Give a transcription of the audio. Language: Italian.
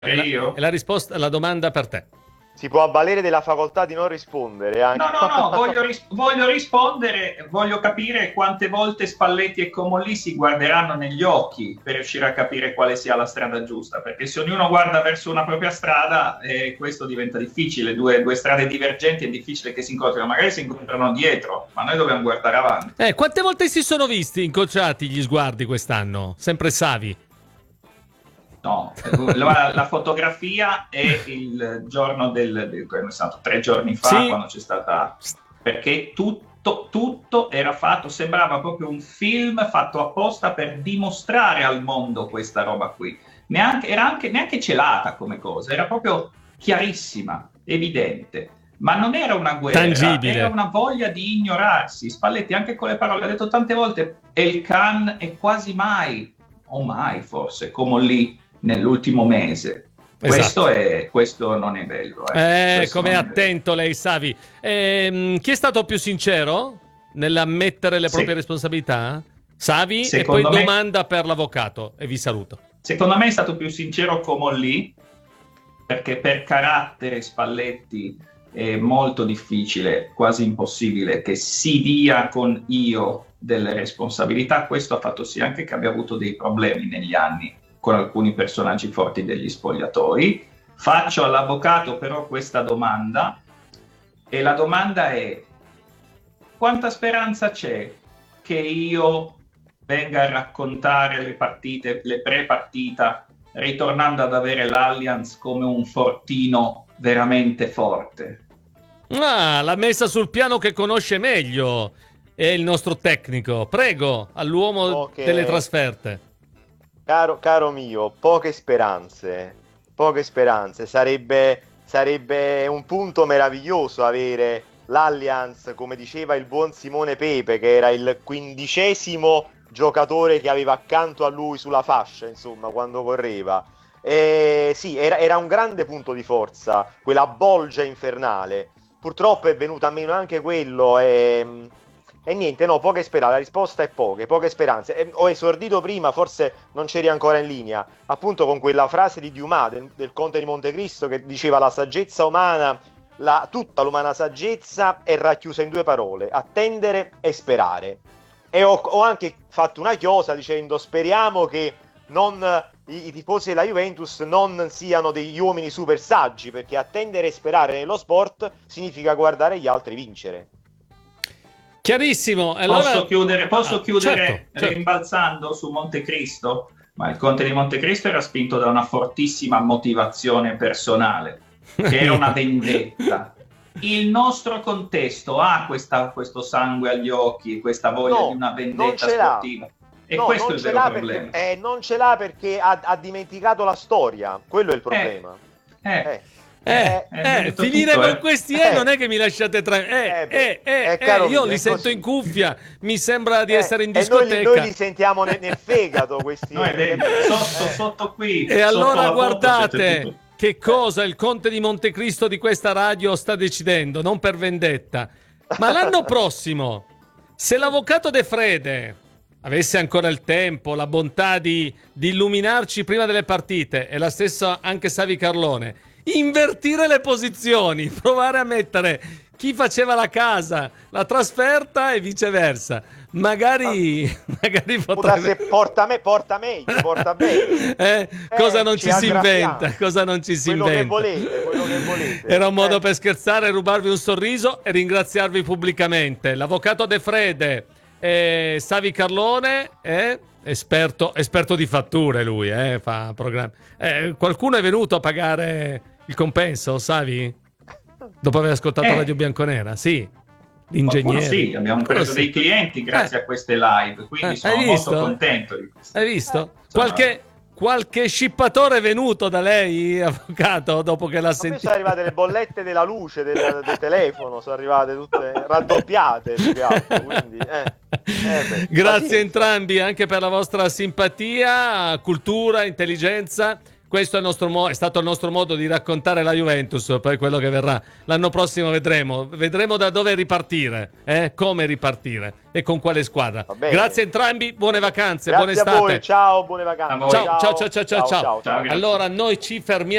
io? È la risposta, la domanda per te. Si può avvalere della facoltà di non rispondere anche. No, voglio rispondere, voglio capire quante volte Spalletti e Comolli si guarderanno negli occhi per riuscire a capire quale sia la strada giusta, perché se ognuno guarda verso una propria strada, questo diventa difficile, due strade divergenti è difficile che si incontrino, magari si incontrano dietro, ma noi dobbiamo guardare avanti. Quante volte si sono visti incrociati gli sguardi quest'anno? Sempre Savi. No, la fotografia è il giorno è stato 3 giorni fa, Sì. quando c'è stata, perché tutto era fatto, sembrava proprio un film fatto apposta per dimostrare al mondo questa roba qui. Neanche celata come cosa, era proprio chiarissima, evidente. Ma non era una guerra, Tangibile. era una voglia di ignorarsi. Spalletti anche con le parole ha detto tante volte El Khan è quasi mai, o mai forse, come lì nell'ultimo mese. Esatto. Questo non è bello. Come è attento lei, Savi. Chi è stato più sincero nell'ammettere le proprie responsabilità? Savi, e poi domanda per l'avvocato e vi saluto. Secondo me è stato più sincero Comolli, perché per carattere Spalletti è molto difficile, quasi impossibile, che si dia con io delle responsabilità. Questo ha fatto sì anche che abbia avuto dei problemi negli anni con alcuni personaggi forti degli spogliatori. Faccio all'avvocato però questa domanda, e la domanda è: quanta speranza c'è che io venga a raccontare le partite, le pre-partita, ritornando ad avere l'Allianz come un fortino veramente forte? L'ha messa sul piano che conosce meglio, è il nostro tecnico. Prego, all'uomo delle trasferte. Caro mio, poche speranze. Sarebbe un punto meraviglioso avere l'Allianz, come diceva il buon Simone Pepe, che era il 15° giocatore che aveva accanto a lui sulla fascia, insomma, quando correva. Sì, era un grande punto di forza, quella bolgia infernale. Purtroppo è venuto a meno anche quello e niente, no, poche speranze. La risposta è poche speranze. Ho esordito prima, forse non c'eri ancora in linea, appunto con quella frase di Dumas, del Conte di Montecristo, che diceva: la saggezza umana, tutta l'umana saggezza è racchiusa in 2 parole: attendere e sperare. E ho anche fatto una chiosa dicendo: speriamo che i tifosi della Juventus non siano degli uomini super saggi, perché attendere e sperare nello sport significa guardare gli altri vincere. Chiarissimo. Allora, posso chiudere certo. rimbalzando su Montecristo? Ma il Conte di Montecristo era spinto da una fortissima motivazione personale, che era una vendetta. Il nostro contesto ha questo sangue agli occhi, questa voglia di una vendetta sportiva. E questo è il vero problema. Non ce l'ha perché ha dimenticato la storia. Quello è il problema. Finire con questi non è che mi lasciate io li sento in cuffia, mi sembra di essere in discoteca. Noi li sentiamo nel fegato questi. Sotto qui. E allora guardate che cosa il Conte di Montecristo di questa radio sta decidendo, non per vendetta. Ma l'anno prossimo, se l'avvocato De Frede avesse ancora il tempo, la bontà di illuminarci prima delle partite, e la stessa anche Savi Carlone, invertire le posizioni, provare a mettere chi faceva la casa, la trasferta e viceversa. Magari potrebbe... porta meglio. Cosa non ci si inventa? Quello che volete. Era un modo per scherzare, rubarvi un sorriso e ringraziarvi pubblicamente. L'avvocato De Frede, Savi Carlone, esperto di fatture lui, fa programmi. Qualcuno è venuto a pagare il compenso, Savi? Dopo aver ascoltato Radio Bianconera? Sì, l'ingegnere. Sì, abbiamo preso dei clienti grazie a queste live, quindi sono molto contento di questo. Hai visto? Qualche scippatore è venuto da lei, avvocato, dopo che l'ha sentito? Sono arrivate le bollette della luce, del telefono, sono arrivate tutte raddoppiate, quindi, Grazie a entrambi anche per la vostra simpatia, cultura, intelligenza. questo è stato il nostro modo di raccontare la Juventus, poi quello che verrà l'anno prossimo vedremo da dove ripartire, come ripartire e con quale squadra. Grazie a entrambi, buone vacanze, buone estate. Grazie a voi, ciao, buone vacanze. Ciao. Allora noi ci fermiamo.